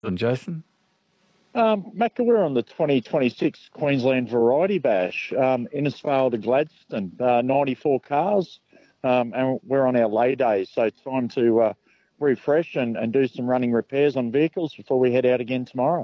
And Jason? Macca, we're on the 2026 Queensland Variety Bash, Innisfail to Gladstone, 94 cars, and we're on our lay day, so it's time to refresh and do some running repairs on vehicles before we head out again tomorrow.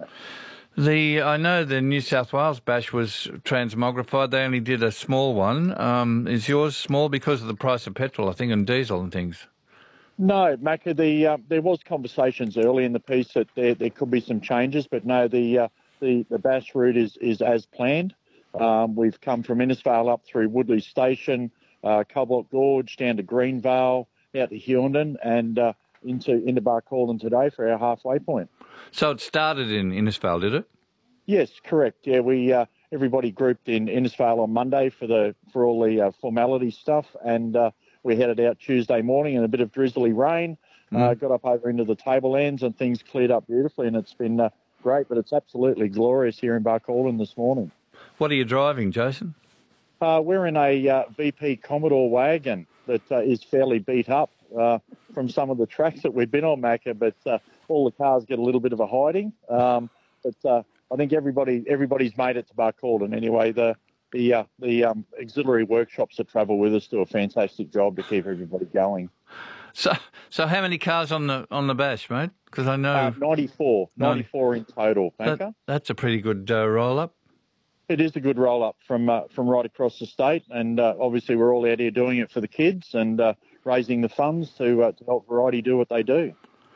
I know the New South Wales Bash was transmogrified. They only did a small one. Is yours small because of the price of petrol, I think, and diesel and things? No, Macca, there was conversations early in the piece that there could be some changes, but no, the Bash route is as planned. We've come from Innisfail up through Woodley Station, Cobalt Gorge, down to Greenvale, out to Hughenden, and into Barcaldine today for our halfway point. So it started in Innisfail, did it? Yes, correct. Yeah, everybody grouped in Innisfail on Monday for all the formality stuff, and we headed out Tuesday morning in a bit of drizzly rain, got up over into the tablelands and things cleared up beautifully, and it's been great, but it's absolutely glorious here in Barcaldine this morning. What are you driving, Jason? We're in a VP Commodore wagon that is fairly beat up from some of the tracks that we've been on, Macca, but all the cars get a little bit of a hiding. But I think everybody's made it to Barcaldine anyway. The auxiliary workshops that travel with us do a fantastic job to keep everybody going. So how many cars on the Bash, mate? Because I know 94 in total. That's a pretty good roll up. It is a good roll up from right across the state, and obviously we're all out here doing it for the kids and raising the funds to help Variety do what they do.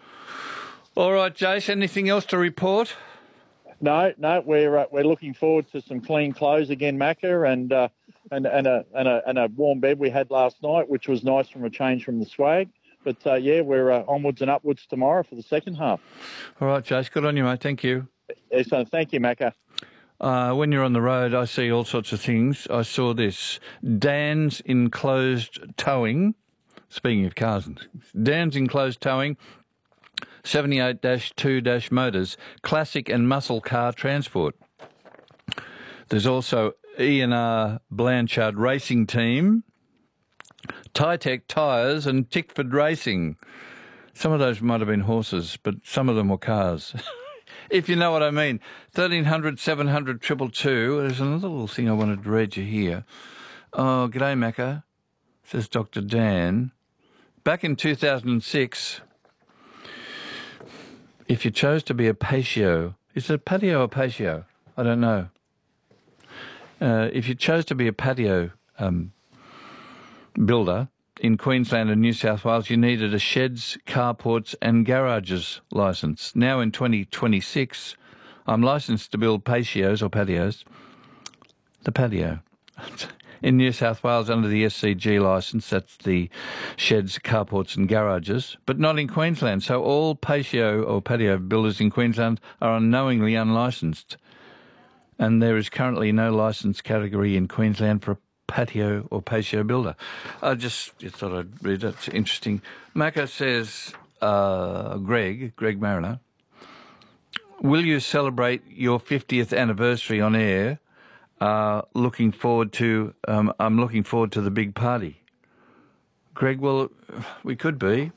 All right, Jason. Anything else to report? No, we're looking forward to some clean clothes again, Macca, and a warm bed we had last night, which was nice from a change from the swag. But we're onwards and upwards tomorrow for the second half. All right, Jace, good on you, mate. Thank you. Excellent. Thank you, Macca. When you're on the road, I see all sorts of things. I saw this. Dan's Enclosed Towing. Speaking of cars, Dan's Enclosed Towing, 78-2- classic and muscle car transport. There's also E&R Blanchard Racing Team, Tytec Tyres and Tickford Racing. Some of those might have been horses, but some of them were cars. If you know what I mean. 1300 700 222. There's another little thing I wanted to read you here. Oh, g'day, Macca, says Dr. Dan. Back in 2006, if you chose to be a patio, is it a patio or patio? I don't know. If you chose to be a patio builder in Queensland and New South Wales, you needed a sheds, carports and garages licence. Now in 2026, I'm licensed to build patios or patios. The patio. In New South Wales, under the SCG licence, that's the sheds, carports and garages, but not in Queensland. So all patio or patio builders in Queensland are unknowingly unlicensed. And there is currently no licence category in Queensland for a patio or patio builder. I just thought I'd read it. It's interesting. Macca says, Greg Mariner, will you celebrate your 50th anniversary on air? I'm looking forward to the big party. Greg, well, we could be.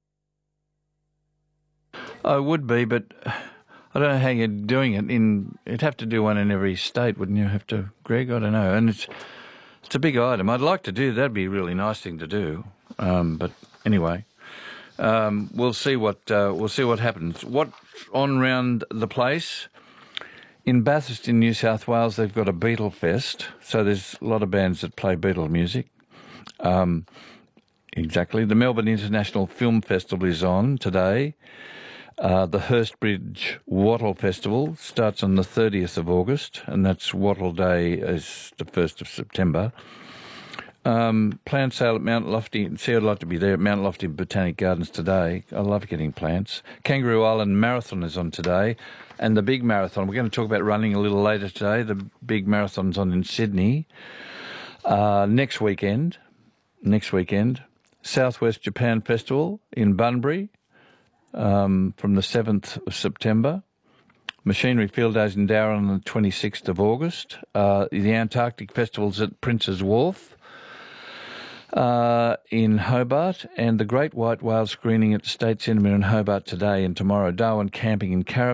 I would be, but I don't know how you're doing it. You'd have to do one in every state, wouldn't you? Have to, Greg? I don't know. And it's a big item. I'd like to do. That'd be a really nice thing to do. But anyway, we'll see what happens. What's on round the place? In Bathurst in New South Wales, they've got a Beatle Fest, so there's a lot of bands that play Beatle music. Exactly. The Melbourne International Film Festival is on today. The Hurstbridge Wattle Festival starts on the 30th of August, and that's Wattle Day is the 1st of September. Plant sale at Mount Lofty. See, I'd like to be there at Mount Lofty Botanic Gardens today. I love getting plants. Kangaroo Island Marathon is on today. And the big marathon, we're going to talk about running a little later today. The big marathon's on in Sydney. Next weekend, Southwest Japan Festival in Bunbury from the 7th of September. Machinery Field Days in Darwin on the 26th of August. The Antarctic Festival's at Prince's Wharf in Hobart, and the Great White Whale screening at the State Cinema in Hobart today and tomorrow. Darwin Camping and Caravan